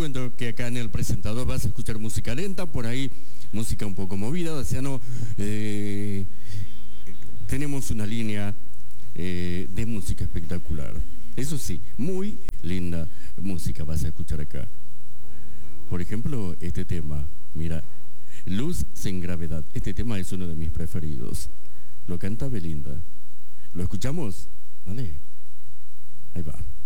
cuento que acá en el presentador vas a escuchar música lenta, por ahí música un poco movida, o sea, no, tenemos una línea de música espectacular. Eso sí, muy linda música vas a escuchar acá. Por ejemplo, este tema, mira, Luz sin gravedad. Este tema es uno de mis preferidos. Lo canta Belinda. ¿Lo escuchamos? Vale. Ahí va.